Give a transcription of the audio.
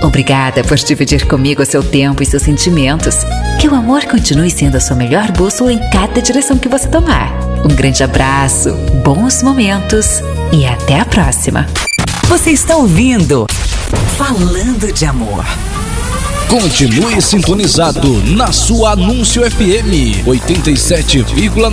Obrigada por dividir comigo seu tempo e seus sentimentos. Que o amor continue sendo a sua melhor bússola em cada direção que você tomar. Um grande abraço, bons momentos e até a próxima. Você está ouvindo Falando de Amor. Continue sintonizado na sua Anúncio FM 87,9.